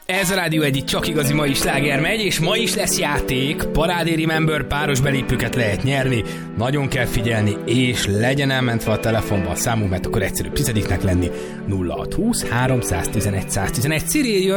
Ez a Rádió Egy, csak igazi mai sláger megy, és ma is lesz játék. Parádé Remember, páros belépőket lehet nyerni. Nagyon kell figyelni, és legyen elmentve a telefonba a számunk, mert akkor egyszerűbb tizediknek lenni. 0620 311 111. Cyril jön.